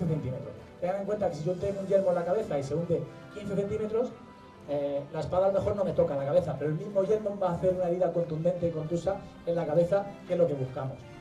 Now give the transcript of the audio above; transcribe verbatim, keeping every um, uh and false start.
centímetros. Tengan en cuenta que si yo tengo un yelmo en la cabeza y se hunde quince centímetros, eh, la espada a lo mejor no me toca la cabeza, pero el mismo yelmo va a hacer una herida contundente y contusa en la cabeza, que es lo que buscamos.